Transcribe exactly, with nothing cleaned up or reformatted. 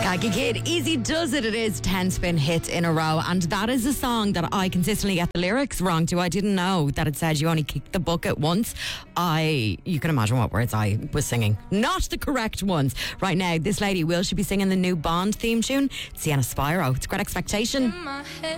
Khaki Kid, Easy Does It. It is ten spin hits in a row, and that is a song that I consistently get the lyrics wrong to. I didn't know that it said you only kick the bucket once. I, you can imagine what words I was singing. Not the correct ones. Right now, this lady, will she be singing the new Bond theme tune? Sienna Spyro. It's Great Expectation.